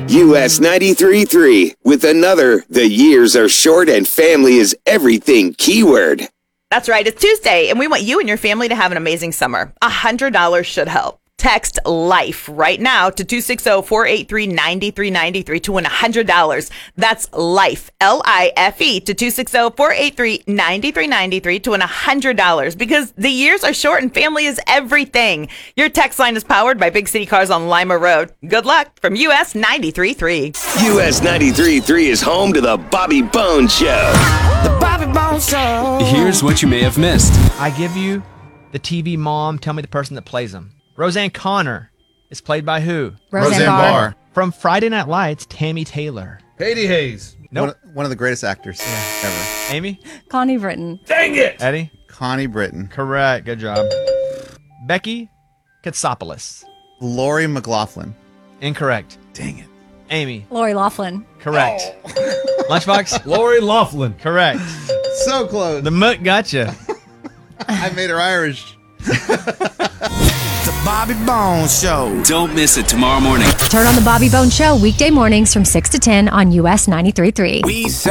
US 93.3 with another "The years are short and family is everything" keyword. That's right. It's Tuesday, and we want you and your family to have an amazing summer. $100 should help. Text LIFE right now to 260-483-9393 to win $100. That's LIFE, LIFE, to 260-483-9393 to win $100, because the years are short and family is everything. Your text line is powered by Big City Cars on Lima Road. Good luck from US 93.3. US 93.3 is home to the Bobby Bones Show. The Bobby Bones Show. Here's what you may have missed. I give you the TV mom. Tell me the person that plays them. Roseanne Connor is played by who? Roseanne Barr. From Friday Night Lights, Tammy Taylor. Katie Hayes. Nope. One of the greatest actors ever. Amy? Connie Britton. Dang it! Eddie? Connie Britton. Correct. Good job. Becky Katsopoulos. Lori McLaughlin. Incorrect. Dang it. Amy? Lori Loughlin. Correct. Lunchbox? Lori Loughlin. Correct. So close. The Mook gotcha. I made her Irish. The Bobby Bones Show. Don't miss it tomorrow morning. Turn on the Bobby Bones Show weekday mornings from 6 to 10 on US 93.3. We